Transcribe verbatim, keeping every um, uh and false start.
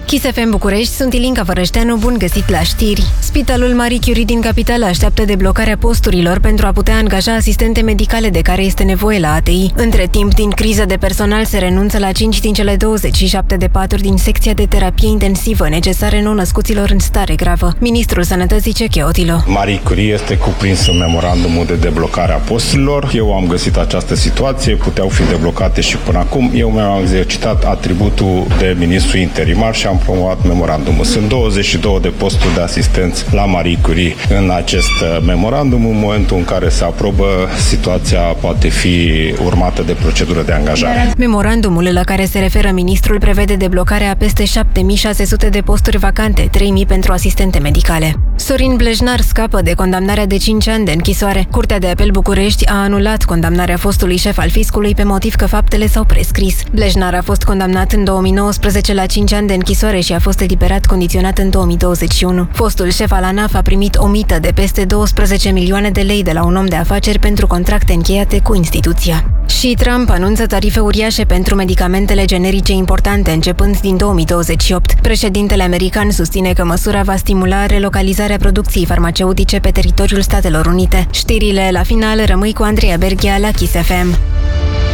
Kiss F M București, sunt Ilinca Vărășteanu, bun găsit la știri. Spitalul Marie Curie din capitală așteaptă deblocarea posturilor pentru a putea angaja asistente medicale de care este nevoie la A T I. Între timp, din criză de personal se renunță la cinci din cele douăzeci și șapte de paturi din secția de terapie intensivă necesare nou-născuților în stare gravă. Ministrul Sănătății Ceche Otilo. Marie Curie este cuprins în memorandumul de deblocare a posturilor. Eu am găsit această situație, puteau fi deblocate și până acum. Eu mi-am exercitat atributul de ministru interimar și am promovat memorandumul. Sunt douăzeci și două de posturi de asistenți la Marie Curie în acest memorandum. În momentul în care se aprobă, situația poate fi urmată de procedură de angajare. Memorandumul la care se referă ministrul prevede deblocarea a peste șapte mii șase sute de posturi vacante, trei mii pentru asistente medicale. Sorin Blejnar scapă de condamnarea de cinci ani de închisoare. Curtea de Apel București a anulat condamnarea fostului șef al fiscului pe motiv că faptele s-au prescris. Blejnar a fost condamnat în două mii nouăsprezece la cinci ani de închisoare și a fost eliberat condiționat în două mii douăzeci și unu. Fostul șef al ANAF a primit o mită de peste douăsprezece milioane de lei de la un om de afaceri pentru contracte încheiate cu instituția. Și Trump anunță tarife uriașe pentru medicamentele generice importante începând din două mii douăzeci și opt. Președintele american susține că măsura va stimula relocalizarea producției farmaceutice pe teritoriul Statelor Unite. Știrile la final rămâi cu Andreea Berghia la Kiss F M.